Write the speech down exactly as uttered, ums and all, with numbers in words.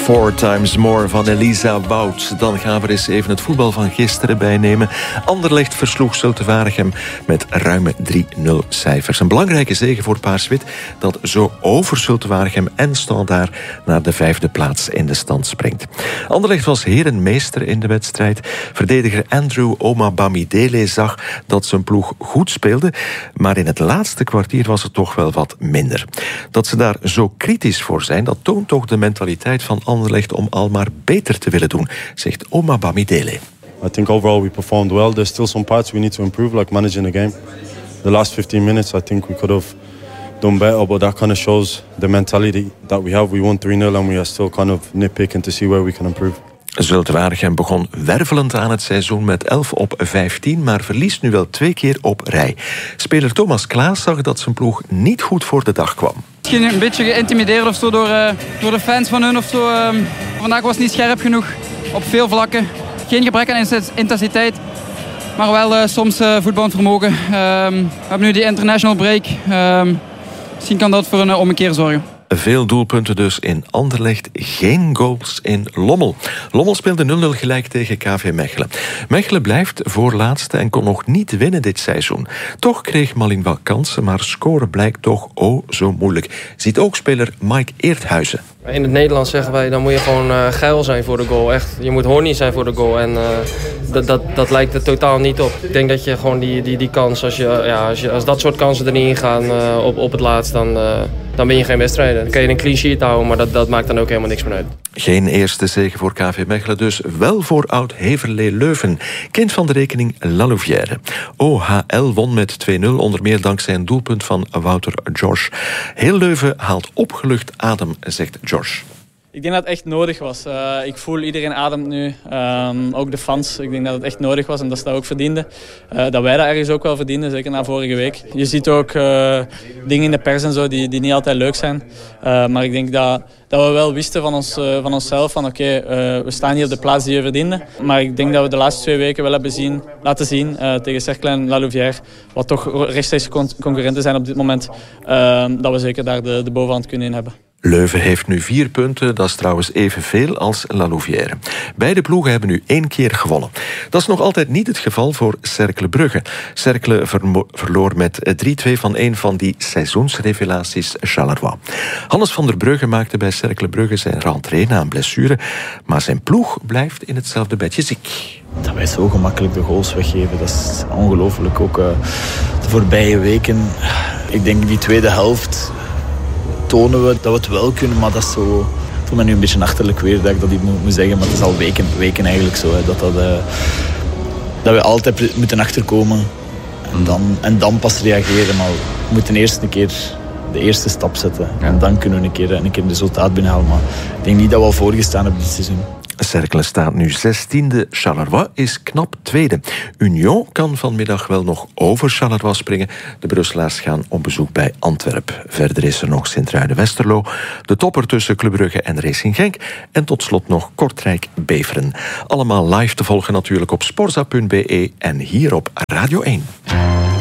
Four times more van Elisa Wout. Dan gaan we er eens even het voetbal van gisteren bijnemen. Anderlecht versloeg Zulte Waregem met ruime drie nul cijfers. Een belangrijke zege voor Paars-Wit dat zo over Zulte Waregem en Standaard naar de vijfde plaats in de stand springt. Anderlecht was herenmeester in de wedstrijd. Verdediger Andrew Omabamidele zag dat zijn ploeg goed speelde, maar in het laatste kwartier was het toch wel wat minder. Dat ze daar zo kritisch voor zijn, dat toont toch de mentaliteit van Anderlecht om al maar beter te willen doen, zegt Omabamidele. I think overall we performed well. There's still some parts we need to improve, like managing the game. The last fifteen minutes, I think we could have done better, but that kind of shows the mentality that we have. We won three nil and we are still kind of nitpicking to see where we can improve. Zulte Waregem begon wervelend aan het seizoen met elf op vijftien, maar verliest nu wel twee keer op rij. Speler Thomas Klaas zag dat zijn ploeg niet goed voor de dag kwam. Misschien een beetje geïntimideerd of zo door, uh, door de fans van hun of zo. Uh, vandaag was het niet scherp genoeg op veel vlakken. Geen gebrek aan intensiteit, maar wel uh, soms uh, voetballend vermogen. Uh, we hebben nu die international break. Uh, misschien kan dat voor een uh, ommekeer zorgen. Veel doelpunten dus in Anderlecht, geen goals in Lommel. Lommel speelde nul nul gelijk tegen K V Mechelen. Mechelen blijft voorlaatste en kon nog niet winnen dit seizoen. Toch kreeg Malin wel kansen, maar scoren blijkt toch oh zo moeilijk. Ziet ook speler Mike Eerthuizen. In het Nederlands zeggen wij, dan moet je gewoon uh, geil zijn voor de goal. Echt, je moet horny zijn voor de goal. En uh, dat, dat, dat lijkt er totaal niet op. Ik denk dat je gewoon die, die, die kans, als, je, ja, als, je, als dat soort kansen er niet in gaan uh, op, op het laatst, dan, uh, dan ben je geen wedstrijder. Dan kan je een clean sheet houden, maar dat, dat maakt dan ook helemaal niks meer uit. Geen eerste zege voor K V Mechelen, dus wel voor oud-Heverlee Leuven. Kind van de rekening La Louvière. O H L won met twee nul, onder meer dankzij een doelpunt van Wouter George. Heel Leuven haalt opgelucht adem, zegt George. Ik denk dat het echt nodig was. Uh, ik voel iedereen ademt nu. Um, ook de fans. Ik denk dat het echt nodig was en dat ze dat ook verdienden. Uh, dat wij dat ergens ook wel verdienden, zeker na vorige week. Je ziet ook uh, dingen in de pers en zo die, die niet altijd leuk zijn. Uh, maar ik denk dat, dat we wel wisten van, ons, uh, van onszelf van oké, okay, uh, we staan hier op de plaats die we verdienden. Maar ik denk dat we de laatste twee weken wel hebben zien, laten zien uh, tegen Cercle en La Louvière, wat toch rechtstreeks con- concurrenten zijn op dit moment, uh, dat we zeker daar de, de bovenhand kunnen in hebben. Leuven heeft nu vier punten, dat is trouwens evenveel als La Louvière. Beide ploegen hebben nu één keer gewonnen. Dat is nog altijd niet het geval voor Cercle Brugge. Cercle vermo- verloor met drie twee van een van die seizoensrevelaties Charleroi. Hannes van der Brugge maakte bij Cercle Brugge zijn rentrée na een blessure, maar zijn ploeg blijft in hetzelfde bedje ziek. Dat wij zo gemakkelijk de goals weggeven, dat is ongelooflijk. Ook uh, de voorbije weken, ik denk die tweede helft tonen we dat we het wel kunnen, maar dat is zo. Het voelt me nu een beetje achterlijk weer dat ik dat niet moet, moet zeggen, maar het is al weken, weken eigenlijk zo. Hè, dat, dat, uh, dat we altijd moeten achterkomen en dan, en dan pas reageren. Maar we moeten eerst een keer de eerste stap zetten. En dan kunnen we een keer een, keer een resultaat binnenhalen. Maar ik denk niet dat we al voorgestaan hebben dit seizoen. Cercle staat nu zestiende, Charleroi is knap tweede. Union kan vanmiddag wel nog over Charleroi springen. De Brusselaars gaan op bezoek bij Antwerpen. Verder is er nog Sint-Truiden-Westerlo, de topper tussen Club Brugge en Racing Genk en tot slot nog Kortrijk-Beveren. Allemaal live te volgen natuurlijk op sporza punt be en hier op Radio één.